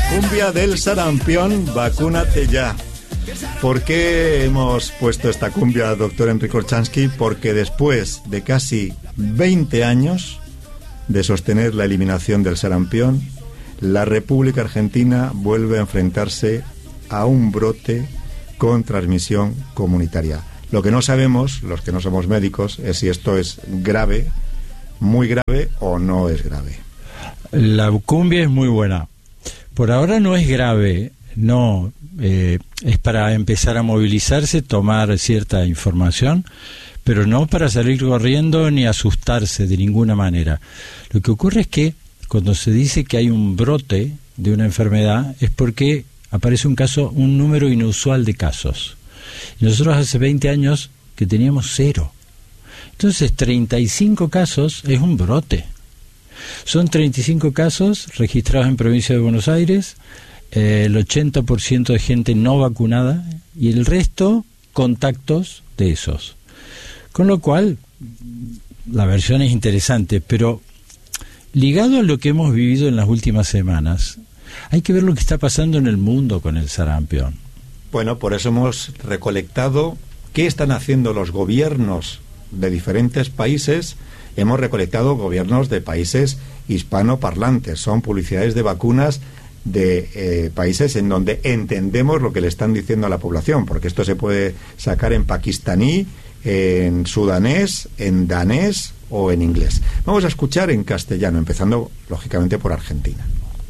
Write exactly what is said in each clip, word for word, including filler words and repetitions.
Cumbia del sarampión, vacúnate ya. ¿Por qué hemos puesto esta cumbia, doctor Enrique Olchansky? Porque después de casi veinte años de sostener la eliminación del sarampión, la República Argentina vuelve a enfrentarse a un brote con transmisión comunitaria. Lo que no sabemos, los que no somos médicos, es si esto es grave, muy grave o no es grave. La cumbia es muy buena. Por ahora no es grave, no, eh, es para empezar a movilizarse, tomar cierta información, pero no para salir corriendo ni asustarse de ninguna manera. Lo que ocurre es que cuando se dice que hay un brote de una enfermedad es porque aparece un caso, un número inusual de casos. Y nosotros hace veinte años que teníamos cero. Entonces treinta y cinco casos es un brote. Son treinta y cinco casos registrados en provincia de Buenos Aires, eh, el ochenta por ciento de gente no vacunada y el resto contactos de esos. Con lo cual, la versión es interesante, pero ligado a lo que hemos vivido en las últimas semanas, hay que ver lo que está pasando en el mundo con el sarampión. Bueno, por eso hemos recolectado qué están haciendo los gobiernos de diferentes países. Hemos recolectado gobiernos de países hispanoparlantes, son publicidades de vacunas de eh, países en donde entendemos lo que le están diciendo a la población, porque esto se puede sacar en pakistaní, en sudanés, en danés o en inglés. Vamos a escuchar en castellano, empezando lógicamente por Argentina.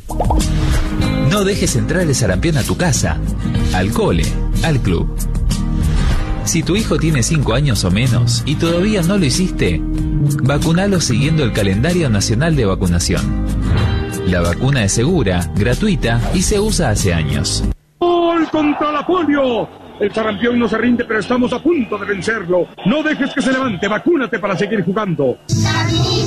No dejes entrar el sarampión a tu casa, al cole, al club. Si tu hijo tiene cinco años o menos y todavía no lo hiciste, vacunalo siguiendo el calendario nacional de vacunación. La vacuna es segura, gratuita y se usa hace años. ¡Gol contra la polio! El sarampión no se rinde, pero estamos a punto de vencerlo. No dejes que se levante, vacúnate para seguir jugando. La